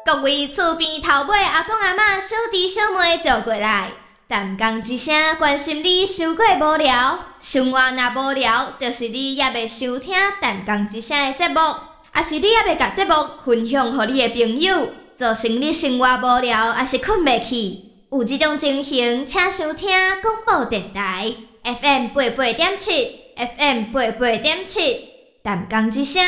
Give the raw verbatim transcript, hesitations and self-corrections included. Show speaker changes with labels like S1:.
S1: 各位厝边头尾阿公阿嬷、小弟小妹坐过来，淡讲一声，关心你伤过无聊。生活若无聊，就是你还未收听淡讲一声的节目，也是你还未甲节目分享予你的朋友，造成你生活无聊，还是困袂去。有这种情形，请收听广播电台 F M 八八点七 ，F M 八八点七，淡讲一声。